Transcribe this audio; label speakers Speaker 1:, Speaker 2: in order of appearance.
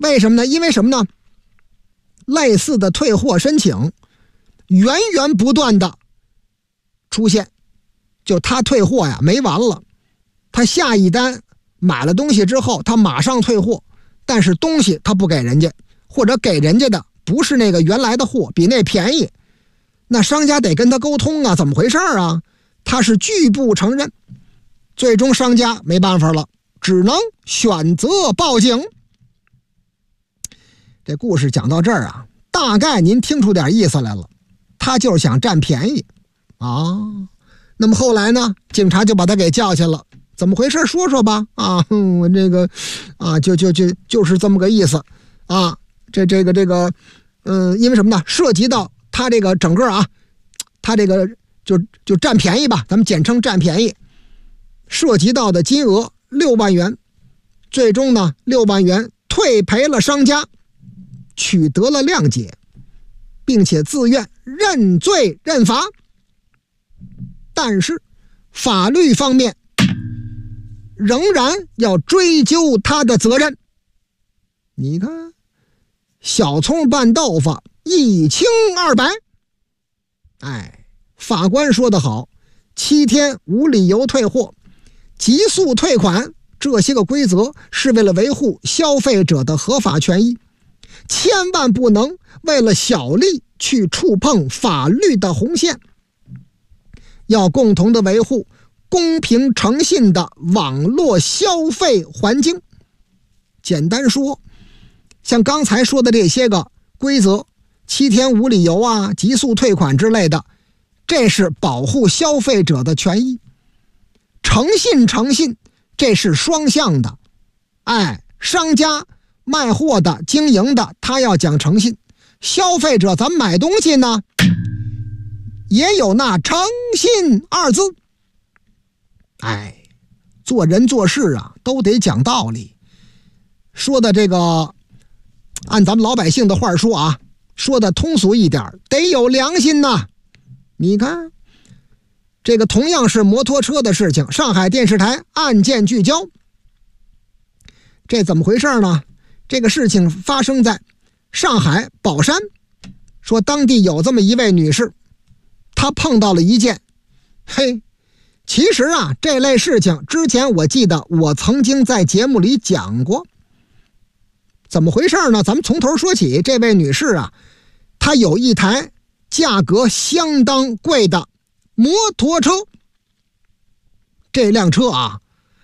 Speaker 1: 为什么呢？因为什么呢？类似的退货申请源源不断的出现，就他退货呀没完了，他下一单买了东西之后他马上退货，但是东西他不给人家，或者给人家的不是那个原来的货，比那便宜，那商家得跟他沟通啊，怎么回事啊？他是拒不承认，最终商家没办法了，只能选择报警。这故事讲到这儿啊，大概您听出点意思来了，他就是想占便宜啊。那么后来呢，警察就把他给叫去了，怎么回事说说吧啊，我这个啊就是这么个意思啊，这个因为什么呢？涉及到他这个整个啊，他这个就占便宜吧，咱们简称占便宜，涉及到的金额6万元，最终呢6万元退赔了商家，取得了谅解，并且自愿认罪认罚。但是法律方面仍然要追究他的责任。你看，小葱拌豆腐一清二白。法官说得好，7天无理由退货，急速退款，这些个规则是为了维护消费者的合法权益，千万不能为了小利去触碰法律的红线，要共同的维护公平诚信的网络消费环境。简单说，像刚才说的这些个规则，7天无理由啊，急速退款之类的，这是保护消费者的权益。诚信，这是双向的。商家卖货的经营的，他要讲诚信，消费者咱买东西呢也有那诚信2字。做人做事啊都得讲道理，说的这个按咱们老百姓的话说啊，说的通俗一点，得有良心呐。你看这个同样是摩托车的事情，上海电视台案件聚焦，这怎么回事呢？这个事情发生在上海宝山，说当地有这么一位女士，她碰到了一件其实啊这类事情之前我记得我曾经在节目里讲过。怎么回事呢？咱们从头说起。这位女士啊，她有一台价格相当贵的摩托车，这辆车啊